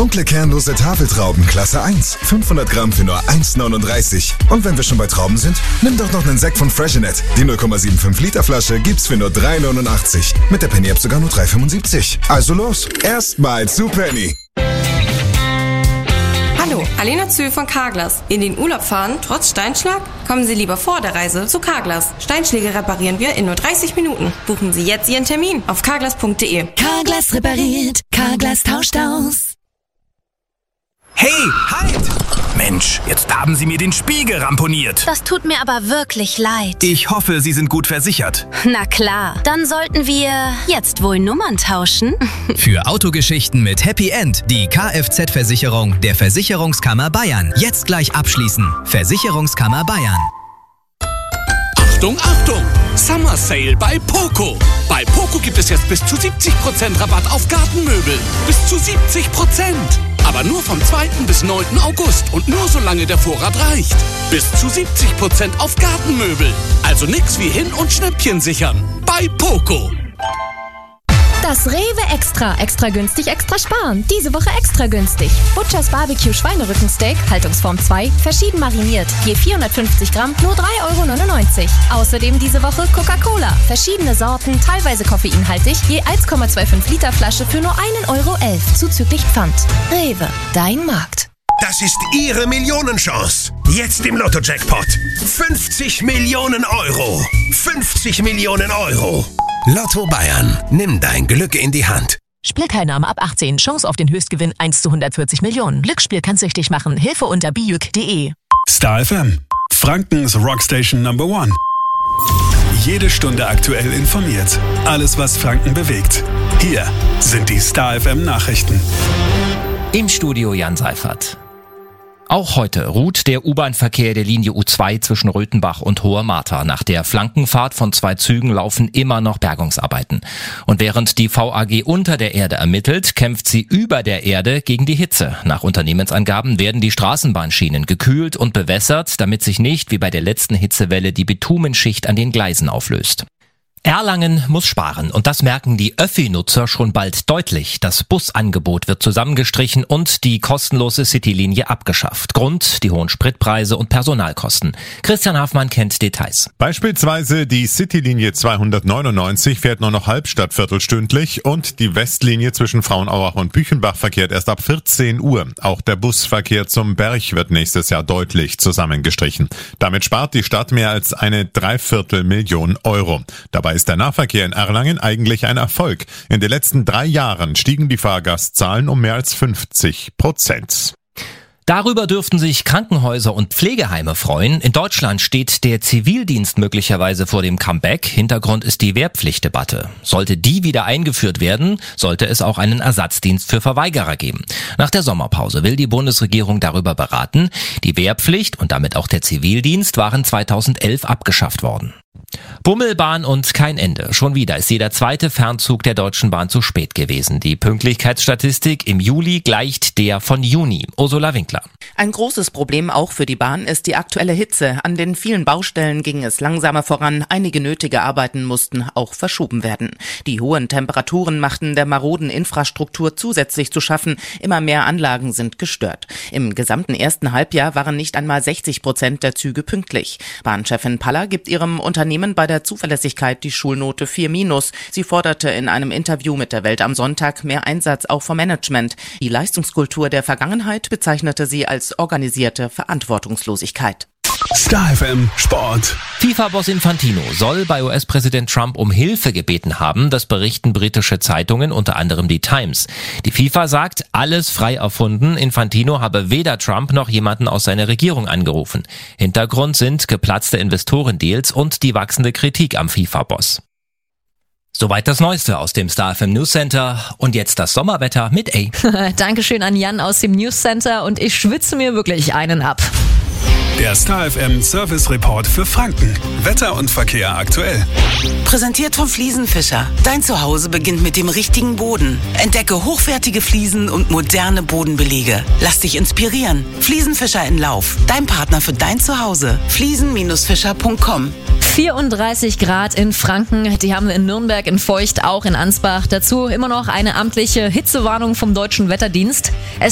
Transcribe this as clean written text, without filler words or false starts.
Dunkle kernlose Tafeltrauben Klasse 1. 500 Gramm für nur 1,39. Und wenn wir schon bei Trauben sind, nimm doch noch einen Sekt von Freshenet. Die 0,75 Liter Flasche gibt's für nur 3,89. Mit der Penny App sogar nur 3,75. Also los, erstmal zu Penny. Hallo, Alena Zühl von Carglass. In den Urlaub fahren, trotz Steinschlag? Kommen Sie lieber vor der Reise zu Carglass. Steinschläge reparieren wir in nur 30 Minuten. Buchen Sie jetzt Ihren Termin auf carglass.de. Carglass repariert, Carglass tauscht aus. Hey, halt! Mensch, jetzt haben Sie mir den Spiegel ramponiert. Das tut mir aber wirklich leid. Ich hoffe, Sie sind gut versichert. Na klar, dann sollten wir jetzt wohl Nummern tauschen. Für Autogeschichten mit Happy End die Kfz-Versicherung der Versicherungskammer Bayern. Jetzt gleich abschließen. Versicherungskammer Bayern. Achtung, Achtung! Summer Sale bei Poco. Bei Poco gibt es jetzt bis zu 70% Rabatt auf Gartenmöbel. Bis zu 70%. Aber nur vom 2. bis 9. August und nur solange der Vorrat reicht. Bis zu 70% auf Gartenmöbel. Also nix wie hin und Schnäppchen sichern. Bei Poco. Das Rewe Extra. Extra günstig, extra sparen. Diese Woche extra günstig. Butchers Barbecue Schweinerückensteak, Haltungsform 2, verschieden mariniert. Je 450 Gramm, nur 3,99 €. Außerdem diese Woche Coca-Cola. Verschiedene Sorten, teilweise koffeinhaltig, je 1,25 Liter Flasche für nur 1,11 € zuzüglich Pfand. Rewe, dein Markt. Das ist Ihre Millionenchance. Jetzt im Lotto-Jackpot. 50 Millionen Euro. 50 Millionen Euro. Lotto Bayern. Nimm dein Glück in die Hand. Spielteilnahme ab 18. Chance auf den Höchstgewinn 1 zu 140 Millionen. Glücksspiel kann süchtig machen. Hilfe unter bijuk.de. Star FM. Frankens Rockstation Number 1. Jede Stunde aktuell informiert. Alles, was Franken bewegt. Hier sind die Star FM Nachrichten. Im Studio Jan Seifert. Auch heute ruht der U-Bahn-Verkehr der Linie U2 zwischen Röthenbach und Hohe Martha. Nach der Flankenfahrt von 2 Zügen laufen immer noch Bergungsarbeiten. Und während die VAG unter der Erde ermittelt, kämpft sie über der Erde gegen die Hitze. Nach Unternehmensangaben werden die Straßenbahnschienen gekühlt und bewässert, damit sich nicht wie bei der letzten Hitzewelle die Bitumenschicht an den Gleisen auflöst. Erlangen muss sparen und das merken die Öffi-Nutzer schon bald deutlich. Das Busangebot wird zusammengestrichen und die kostenlose Citylinie abgeschafft. Grund: die hohen Spritpreise und Personalkosten. Christian Hafmann kennt Details. Beispielsweise die Citylinie 299 fährt nur noch halb statt viertelstündlich und die Westlinie zwischen Frauenauach und Büchenbach verkehrt erst ab 14 Uhr. Auch der Busverkehr zum Berg wird nächstes Jahr deutlich zusammengestrichen. Damit spart die Stadt mehr als eine 3/4 Million Euro. Dabei ist der Nahverkehr in Erlangen eigentlich ein Erfolg. In den letzten 3 Jahren stiegen die Fahrgastzahlen um mehr als 50%. Darüber dürften sich Krankenhäuser und Pflegeheime freuen. In Deutschland steht der Zivildienst möglicherweise vor dem Comeback. Hintergrund ist die Wehrpflichtdebatte. Sollte die wieder eingeführt werden, sollte es auch einen Ersatzdienst für Verweigerer geben. Nach der Sommerpause will die Bundesregierung darüber beraten. Die Wehrpflicht und damit auch der Zivildienst waren 2011 abgeschafft worden. Bummelbahn und kein Ende. Schon wieder ist jeder zweite Fernzug der Deutschen Bahn zu spät gewesen. Die Pünktlichkeitsstatistik im Juli gleicht der von Juni. Ursula Winkler. Ein großes Problem auch für die Bahn ist die aktuelle Hitze. An den vielen Baustellen ging es langsamer voran. Einige nötige Arbeiten mussten auch verschoben werden. Die hohen Temperaturen machten der maroden Infrastruktur zusätzlich zu schaffen. Immer mehr Anlagen sind gestört. Im gesamten ersten Halbjahr waren nicht einmal 60% der Züge pünktlich. Bahnchefin Paller gibt ihrem Unternehmen bei der Zuverlässigkeit die Schulnote 4-. Sie forderte in einem Interview mit der Welt am Sonntag mehr Einsatz auch vom Management. Die Leistungskultur der Vergangenheit bezeichnete sie als organisierte Verantwortungslosigkeit. Star FM Sport. FIFA-Boss Infantino soll bei US-Präsident Trump um Hilfe gebeten haben. Das berichten britische Zeitungen, unter anderem die Times. Die FIFA sagt, alles frei erfunden. Infantino habe weder Trump noch jemanden aus seiner Regierung angerufen. Hintergrund sind geplatzte Investorendeals und die wachsende Kritik am FIFA-Boss. Soweit das Neueste aus dem Star FM News Center und jetzt das Sommerwetter mit A. Dankeschön an Jan aus dem News Center und ich schwitze mir wirklich einen ab. Der Star FM Service Report für Franken. Wetter und Verkehr aktuell. Präsentiert vom Fliesenfischer. Dein Zuhause beginnt mit dem richtigen Boden. Entdecke hochwertige Fliesen und moderne Bodenbelege. Lass dich inspirieren. Fliesenfischer in Lauf. Dein Partner für dein Zuhause. Fliesen-fischer.com. 34 Grad in Franken, die haben wir in Nürnberg, in Feucht, auch in Ansbach. Dazu immer noch eine amtliche Hitzewarnung vom Deutschen Wetterdienst.